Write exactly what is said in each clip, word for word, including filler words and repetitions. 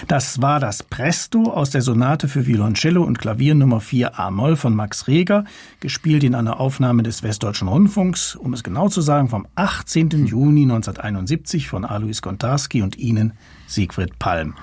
Das war das Presto aus der Sonate für Violoncello und Klavier Nummer vier a-Moll von Max Reger, gespielt in einer Aufnahme des Westdeutschen Rundfunks, um es genau zu sagen, vom achtzehnten Juni neunzehnhunderteinundsiebzig von Alois Gontarski und Ihnen, Siegfried Palm.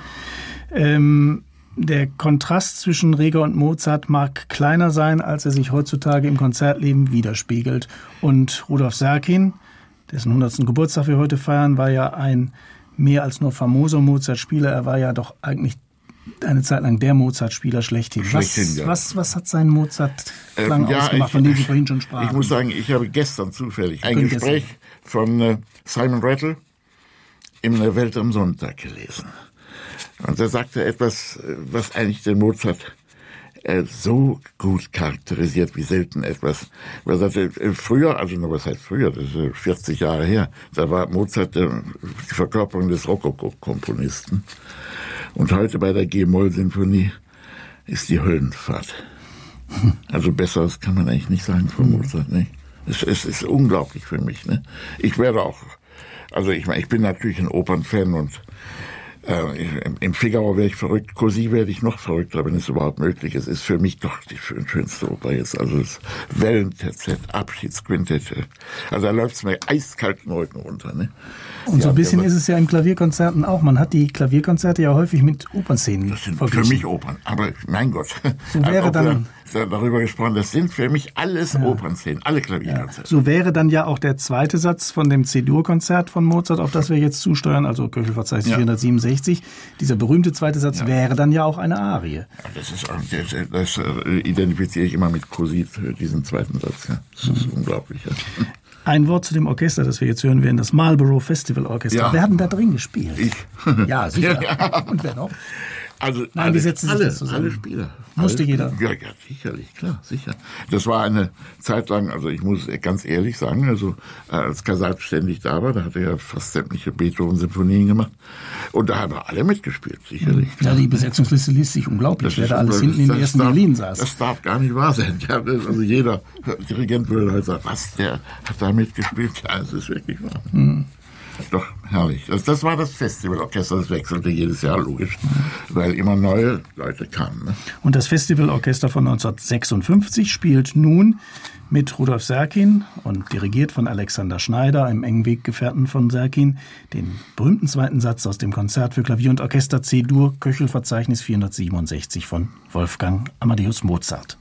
Ähm, der Kontrast zwischen Reger und Mozart mag kleiner sein, als er sich heutzutage im Konzertleben widerspiegelt. Und Rudolf Serkin, dessen hundertsten Geburtstag wir heute feiern, war ja ein mehr als nur famoser Mozart-Spieler. Er war ja doch eigentlich eine Zeit lang der Mozart-Spieler schlechthin. schlechthin was, ja. was, was hat sein Mozart-Klang ähm, ja, ausgemacht, ich, von dem Sie vorhin schon sprachen? Ich muss sagen, ich habe gestern zufällig ein Können Gespräch gestern. von äh, Simon Rattle in der Welt am Sonntag gelesen. Und er sagte etwas, was eigentlich den Mozart äh, so gut charakterisiert wie selten etwas. Er sagte, äh, früher, also nur was heißt früher, das ist äh, vierzig Jahre her, da war Mozart äh, die Verkörperung des Rokoko-Komponisten. Und heute bei der G-Moll-Sinfonie ist die Höllenfahrt. Also besseres kann man eigentlich nicht sagen von Mozart, ne? Es, es ist unglaublich für mich, ne? Ich werde auch, also ich meine, ich bin natürlich ein Opernfan und Äh, im Figaro wäre ich verrückt, Cosi werde ich noch verrückter, wenn es überhaupt möglich ist. Es ist für mich doch die schönste Oper jetzt. Also das Wellenterzett, Abschiedsquintett. Also da läuft es mir eiskalten Rücken runter. Ne? Und so ein bisschen ist es ja in Klavierkonzerten auch. Man hat die Klavierkonzerte ja häufig mit Opernszenen Das sind verglichen. für mich Opern, aber mein Gott. So wäre also, dann wir darüber gesprochen, das sind für mich alles ja. Opernszenen, alle Klavierkonzerte. Ja. So wäre dann ja auch der zweite Satz von dem C-Dur-Konzert von Mozart, auf das wir jetzt zusteuern, also Köchelverzeichnis ja. vierhundertsiebenundsechzig. Dieser berühmte zweite Satz ja. wäre dann ja auch eine Arie. Ja, das ist, das, das, das identifiziere ich immer mit Cosi, diesen zweiten Satz. Ja. Das ist mhm. unglaublich. Ja. Ein Wort zu dem Orchester, das wir jetzt hören werden, das Marlborough Festival Orchester. Ja. Wer hat denn da drin gespielt? Ich. Ja, sicher. Ja. Und wer noch? Also Nein, alle, wie setzen sich alle, das zusammen? alle Spieler. Musste alle jeder? Spieler. Ja, ja, sicherlich, klar, sicher. Das war eine Zeit lang, also ich muss ganz ehrlich sagen, also als Casal ständig da war, da hat er ja fast sämtliche Beethoven-Symphonien gemacht. Und da haben wir alle mitgespielt, sicherlich. Ja, die Besetzungsliste liest sich unglaublich, wer da alles hinten in den ersten darf, Violinen saß. Das darf gar nicht wahr sein. Ja, also jeder Dirigent würde heute sagen, was, der hat da mitgespielt? Ja, das ist wirklich wahr. Mhm. Doch, herrlich. Das, das war das Festivalorchester, das wechselte jedes Jahr, logisch, weil immer neue Leute kamen. Ne? Und das Festivalorchester von neunzehnhundertsechsundfünfzig spielt nun mit Rudolf Serkin und dirigiert von Alexander Schneider, einem engen Weggefährten von Serkin, den berühmten zweiten Satz aus dem Konzert für Klavier und Orchester C-Dur, Köchelverzeichnis vierhundertsiebenundsechzig von Wolfgang Amadeus Mozart.